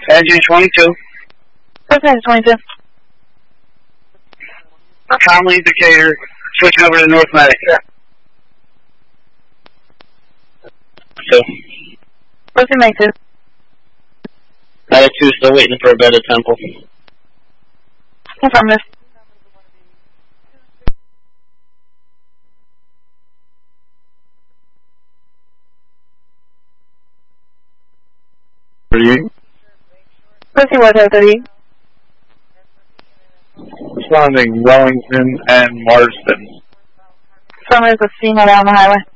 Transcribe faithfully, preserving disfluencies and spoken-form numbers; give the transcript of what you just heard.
Engine twenty-two. Engine twenty-two. Comley Decatur, switching over to North Medic. So. Proceed, Medic two. Medic two still waiting for a bed at Temple. Affirmative. thirty-eight. Proceed, Water thirty-eight. Responding Wellington and Marsden. Affirmative, let's see him around the highway.